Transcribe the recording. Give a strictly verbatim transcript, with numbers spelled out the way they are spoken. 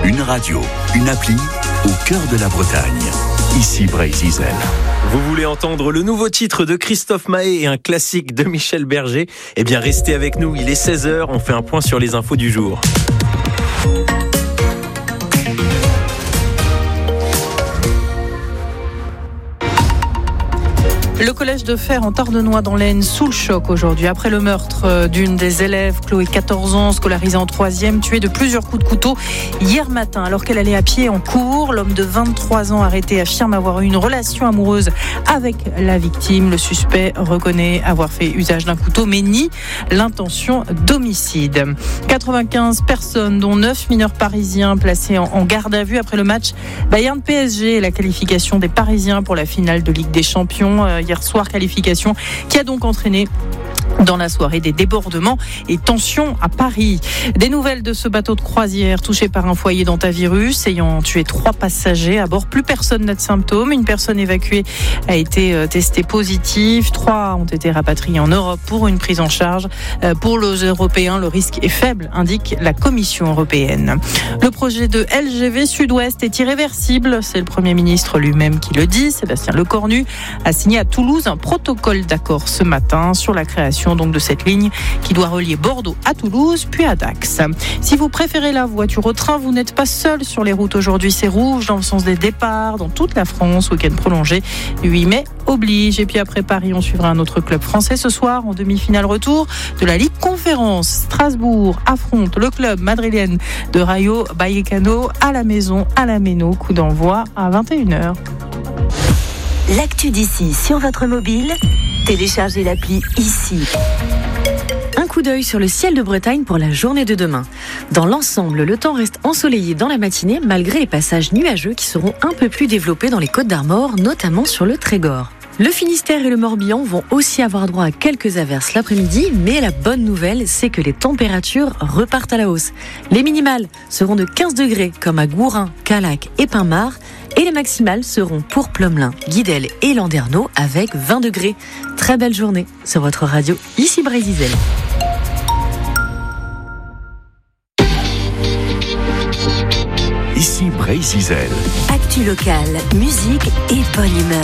Une radio, une appli au cœur de la Bretagne. Ici Brésil. Vous voulez entendre le nouveau titre de Christophe Maé et un classique de Michel Berger ? Eh bien, restez avec nous. Il est seize heures. On fait un point sur les infos du jour. Le collège de Fer en Tardenois dans l'Aisne sous le choc aujourd'hui. Après le meurtre d'une des élèves, Chloé, quatorze ans, scolarisée en troisième, tuée de plusieurs coups de couteau hier matin alors qu'elle allait à pied en cours. L'homme de vingt-trois ans arrêté affirme avoir eu une relation amoureuse avec la victime. Le suspect reconnaît avoir fait usage d'un couteau mais nie l'intention d'homicide. quatre-vingt-quinze personnes, dont neuf mineurs parisiens placés en garde à vue après le match Bayern-P S G et la qualification des Parisiens pour la finale de Ligue des Champions. Hier soir, qualification qui a donc entraîné dans la soirée des débordements et tensions à Paris. Des nouvelles de ce bateau de croisière touché par un foyer d'hantavirus ayant tué trois passagers à bord. Plus personne n'a de symptômes. Une personne évacuée a été testée positive. Trois ont été rapatriés en Europe pour une prise en charge. Pour les Européens, le risque est faible, indique la Commission européenne. Le projet de L G V Sud-Ouest est irréversible. C'est le Premier ministre lui-même qui le dit. Sébastien Lecornu a signé à Toulouse un protocole d'accord ce matin sur la création donc de cette ligne qui doit relier Bordeaux à Toulouse puis à Dax. Si vous préférez la voiture au train, vous n'êtes pas seul sur les routes aujourd'hui. C'est rouge dans le sens des départs dans toute la France. Week-end prolongé huit mai oblige. Et puis après Paris, on suivra un autre club français ce soir en demi-finale retour de la Ligue Conférence. Strasbourg affronte le club madrilène de Rayo Vallecano à la maison à la Méno. Coup d'envoi à vingt et une heures. L'actu d'ici sur votre mobile, téléchargez l'appli ici. Un coup d'œil sur le ciel de Bretagne pour la journée de demain. Dans l'ensemble, le temps reste ensoleillé dans la matinée malgré les passages nuageux qui seront un peu plus développés dans les Côtes d'Armor, notamment sur le Trégor. Le Finistère et le Morbihan vont aussi avoir droit à quelques averses l'après-midi, mais la bonne nouvelle, c'est que les températures repartent à la hausse. Les minimales seront de quinze degrés, comme à Gourin, Calac et Pinmar, et les maximales seront pour Plomelin, Guidel et Landerneau avec vingt degrés. Très belle journée sur votre radio, ici Brésil. Ici Brésil. Actu locale, musique et bonne humeur.